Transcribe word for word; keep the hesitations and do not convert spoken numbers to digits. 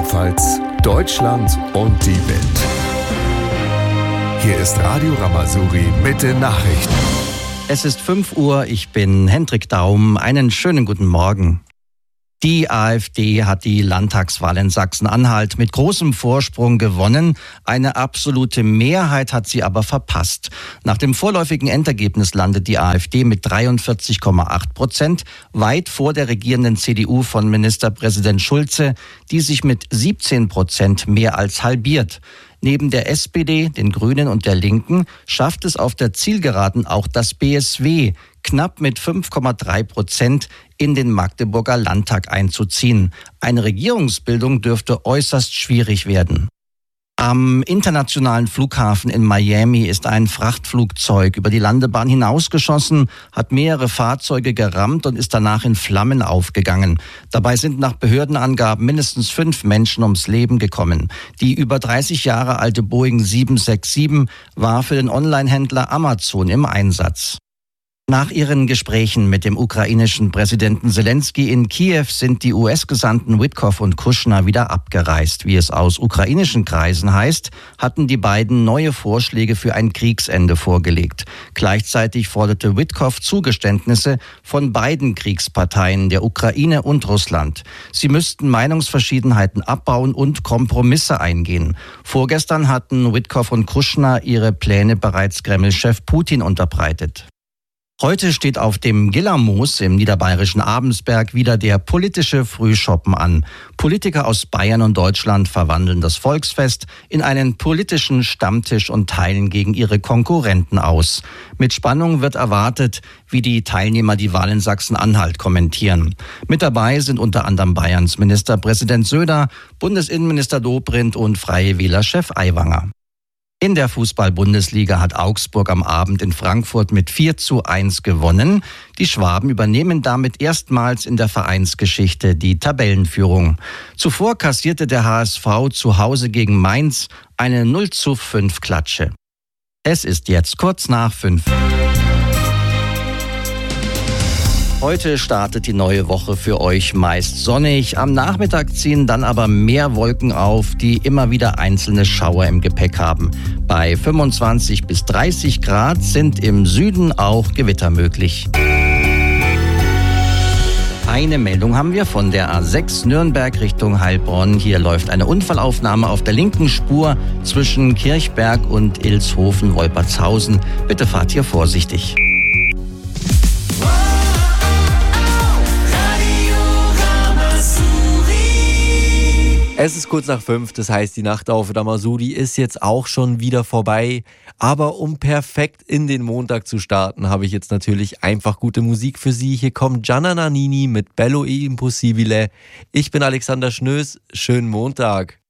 Rheinland-Pfalz, Deutschland und die Welt. Hier ist Radio Rama-Suri mit den Nachrichten. Es ist fünf Uhr, ich bin Hendrik Daum. Einen schönen guten Morgen. Die AfD hat die Landtagswahl in Sachsen-Anhalt mit großem Vorsprung gewonnen. Eine absolute Mehrheit hat sie aber verpasst. Nach dem vorläufigen Endergebnis landet die AfD mit dreiundvierzig Komma acht Prozent, weit vor der regierenden C D U von Ministerpräsident Schulze, die sich mit siebzehn Prozent mehr als halbiert. Neben der S P D, den Grünen und der Linken schafft es auf der Zielgeraden auch das B S W, knapp mit fünf Komma drei Prozent in den Magdeburger Landtag einzuziehen. Eine Regierungsbildung dürfte äußerst schwierig werden. Am internationalen Flughafen in Miami ist ein Frachtflugzeug über die Landebahn hinausgeschossen, hat mehrere Fahrzeuge gerammt und ist danach in Flammen aufgegangen. Dabei sind nach Behördenangaben mindestens fünf Menschen ums Leben gekommen. Die über dreißig Jahre alte Boeing sieben sechs sieben war für den Online-Händler Amazon im Einsatz. Nach ihren Gesprächen mit dem ukrainischen Präsidenten Zelensky in Kiew sind die U S-Gesandten Witkoff und Kushner wieder abgereist. Wie es aus ukrainischen Kreisen heißt, hatten die beiden neue Vorschläge für ein Kriegsende vorgelegt. Gleichzeitig forderte Witkoff Zugeständnisse von beiden Kriegsparteien, der Ukraine und Russland. Sie müssten Meinungsverschiedenheiten abbauen und Kompromisse eingehen. Vorgestern hatten Witkoff und Kushner ihre Pläne bereits Kreml-Chef Putin unterbreitet. Heute steht auf dem Gillermoos im niederbayerischen Abensberg wieder der politische Frühschoppen an. Politiker aus Bayern und Deutschland verwandeln das Volksfest in einen politischen Stammtisch und teilen gegen ihre Konkurrenten aus. Mit Spannung wird erwartet, wie die Teilnehmer die Wahl in Sachsen-Anhalt kommentieren. Mit dabei sind unter anderem Bayerns Ministerpräsident Söder, Bundesinnenminister Dobrindt und Freie Wähler-Chef Aiwanger. In der Fußball-Bundesliga hat Augsburg am Abend in Frankfurt mit vier zu eins gewonnen. Die Schwaben übernehmen damit erstmals in der Vereinsgeschichte die Tabellenführung. Zuvor kassierte der H S V zu Hause gegen Mainz eine null zu fünf Klatsche. Es ist jetzt kurz nach fünf. Heute startet die neue Woche für euch meist sonnig. Am Nachmittag ziehen dann aber mehr Wolken auf, die immer wieder einzelne Schauer im Gepäck haben. Bei fünfundzwanzig bis dreißig Grad sind im Süden auch Gewitter möglich. Eine Meldung haben wir von der A sechs Nürnberg Richtung Heilbronn. Hier läuft eine Unfallaufnahme auf der linken Spur zwischen Kirchberg und Ilshofen-Wolpertshausen. Bitte fahrt hier vorsichtig. Es ist kurz nach fünf, das heißt, die Nacht auf Rama-Suri ist jetzt auch schon wieder vorbei. Aber um perfekt in den Montag zu starten, habe ich jetzt natürlich einfach gute Musik für Sie. Hier kommt Gianna Nannini mit Bello e Impossibile. Ich bin Alexander Schnös. Schönen Montag.